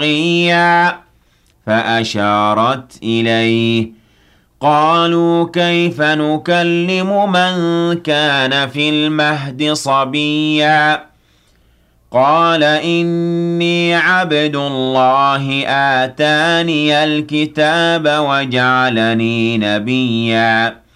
تَقِيًّا فَأَشَارَتْ إِلَيْهِ قَالُوا كَيْفَ نُكَلِّمُ مَن كَانَ فِي الْمَهْدِ صَبِيًّا قَالَ إِنِّي عَبْدُ اللَّهِ آتَانِيَ الْكِتَابَ وَجَعَلَنِي نَبِيًّا